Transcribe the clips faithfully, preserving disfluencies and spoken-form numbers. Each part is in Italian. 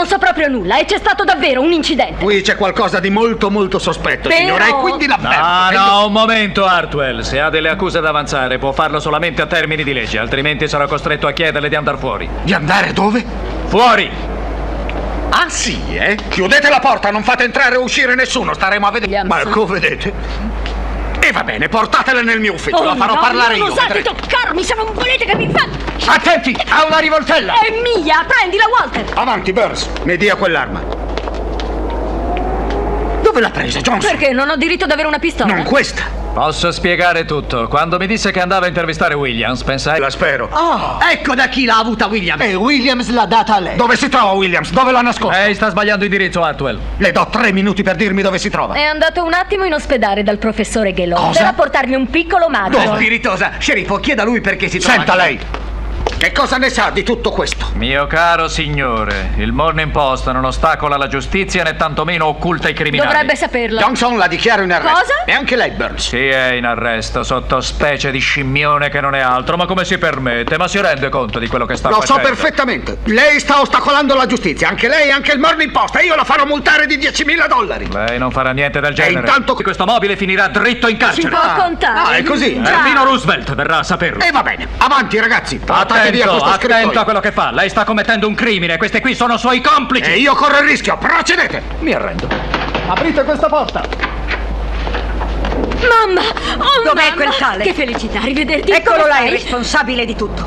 non so proprio nulla e c'è stato davvero un incidente. Qui c'è qualcosa di molto molto sospetto, Però... signora, e quindi l'avverto. Ah, Vedo- no, un momento, Hartwell. Se ha delle accuse da avanzare, può farlo solamente a termini di legge, altrimenti sarà costretto a chiederle di andare fuori. Di andare dove? Fuori! Ah sì, eh? Chiudete la porta, non fate entrare o uscire nessuno, staremo a vedere. Williams. Marco, vedete? E va bene, portatela nel mio ufficio, Oh, la farò no, parlare non io. osate vedrete. toccarmi se non volete che mi fa... Attenti, ha una rivoltella! È mia, prendila, Walter. Avanti, Burns, mi dia quell'arma. Dove l'ha presa, Johnson? Perché non ho diritto ad avere una pistola? Non questa. Posso spiegare tutto. Quando mi disse che andava a intervistare Williams, pensai... La spero. Oh, ecco da chi l'ha avuta Williams. Eh, E Williams l'ha data a lei. Dove si trova Williams? Dove l'ha nascosto? Lei sta sbagliando indirizzo, Hartwell. Le do tre minuti per dirmi dove si trova. È andato un attimo in ospedale dal professore Ghelò Cosa? per apportarmi un piccolo mago. Dove? Spiritosa, sceriffo, chieda a lui perché si trova. Senta lei. Che cosa ne sa di tutto questo? Mio caro signore, il Morning Post non ostacola la giustizia né tantomeno occulta i criminali. Dovrebbe saperlo. Johnson la dichiaro in arresto. Cosa? E anche lei, Burns. Sì, è in arresto, sotto specie di scimmione che non è altro. Ma come si permette? Ma si rende conto di quello che sta Lo so facendo? perfettamente. Lei sta ostacolando la giustizia. Anche lei e anche il Morning Post. E io la farò multare di diecimila dollari. Lei non farà niente del genere. intanto- questo mobile finirà dritto in Si carcere. può contare. Ah, è così. Già. Perfino Roosevelt verrà a saperlo. E va bene. Avanti, ragazzi. Portate via Attento, questo attento scrittoio. a quello che fa. Lei sta commettendo un crimine. Questi qui sono suoi complici. E io corro il rischio. Procedete. Mi arrendo. Aprite questa porta. Mamma! Oh, Dov'è mamma! quel tale? Che felicità, rivederti. Eccolo Come là, stai? il responsabile di tutto.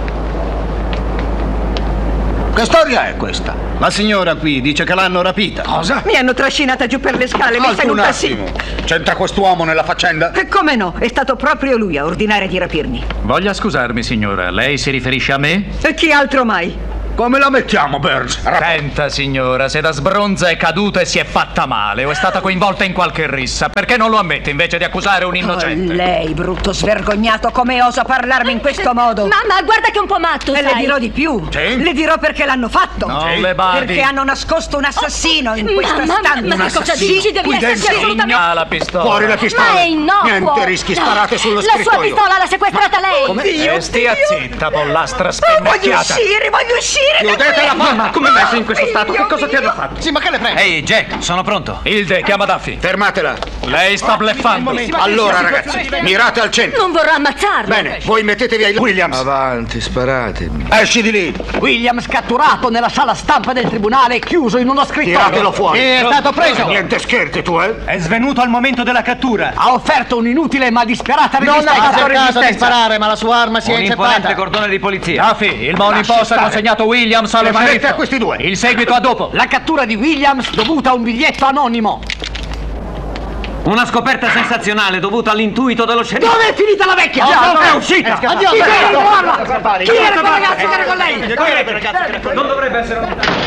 Che storia è questa? La signora qui dice che l'hanno rapita. Cosa? Mi hanno trascinata giù per le scale, messa in un un tassino. attimo. C'entra quest'uomo nella faccenda? E come no? È stato proprio lui a ordinare di rapirmi. Voglia scusarmi, signora. Lei si riferisce a me? E chi altro mai? Come la mettiamo, Burns? Rap- Senta, signora, se da sbronza è caduta e si è fatta male o è stata coinvolta in qualche rissa, perché non lo ammette invece di accusare un innocente? Oh, lei, brutto svergognato, come osa parlarmi in questo modo? Mamma, guarda che è un po' matto, E le sai. dirò di più. Sì? Le dirò perché l'hanno fatto. Non le badi. Perché hanno nascosto un assassino in questa Mamma, stanza. ma che cosa Sì, dici? Devi qui esserci dentro. assolutamente... Ah, la pistola. Fuori le pistole. Ma è innocuo! Niente rischi, sparate sullo La sua scrittoio. pistola l'ha sequestrata lei! E stia zitta, pollastra Oh, voglio spennacchiata. uscire, voglio uscire! da Chiudete qui! la porta. Come è messo in questo stato? Che Figlio cosa ti mio. hanno fatto? Sì, ma che le prende? Ehi, Jack, sono pronto. Hilde, chiama Duffy. Fermatela. Lei sta bleffando. Allora, ragazzi, mirate al centro. Non vorrà ammazzarlo! Bene, voi mettetevi ai Williams. Avanti, sparatemi. Esci di lì. Williams catturato nella sala stampa del tribunale, chiuso in uno scrittoio. Tiratelo fuori. E è stato preso. Niente scherzi, tu, eh? È svenuto al momento della cattura. Ha offerto un'inutile ma disperata Non resistenza. ha cercato di sparare, ma la sua arma si è Un imponente inceppata. cordone di polizia. Duffy, il Morning Lasci Post ha stare. consegnato Williams allo Le manette sceriffo. a questi due. Il seguito a dopo. La cattura di Williams dovuta a un biglietto anonimo. Una scoperta sensazionale dovuta all'intuito dello sceriffo. Dove è finita la vecchia? Già, no, è no. uscita. È Addio, Addio, addio, addio. guarda. Chi era quel ragazzo che era con lei? Non dovrebbe essere un...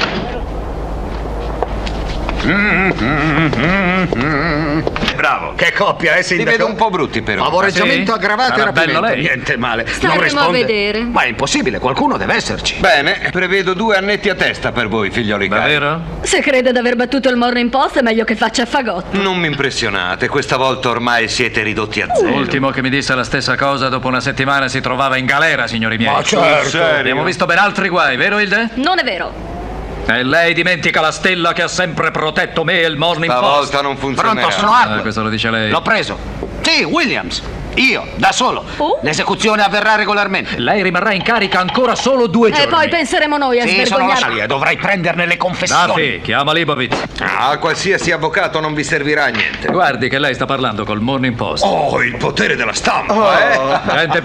Bravo. Che coppia, eh, Li sindaco? vedo un po' brutti, però. Favoreggiamento Ah, sì? aggravato e Sarà bello rapimento. lei. Niente male. Staremo non risponde. a vedere. Ma è impossibile, qualcuno deve esserci. Bene, prevedo due annetti a testa per voi, figlioli cari. Davvero? Se crede di aver battuto il Morning Post è meglio che faccia fagotto. Non mi impressionate, questa volta ormai siete ridotti a zero. L'ultimo che mi disse la stessa cosa dopo una settimana si trovava in galera, signori miei. Ma certo. serio? Abbiamo visto ben altri guai, vero Hilde? Non è vero. E lei dimentica la stella che ha sempre protetto me e il Morning Post. Stavolta non funzionerà. Pronto, sono Ah, Hartwell. questo lo dice lei. L'ho preso. Sì, Williams. Io, da solo. Oh? L'esecuzione avverrà regolarmente. Lei rimarrà in carica ancora solo due giorni. E poi penseremo noi a Sì, sono svergognarci. Rosalia e dovrai prenderne le confessioni. Duffy, chiama Leibovitz. Ah, qualsiasi avvocato non vi servirà a niente. Guardi che lei sta parlando col Morning Post. Oh, il potere della stampa, eh? Gente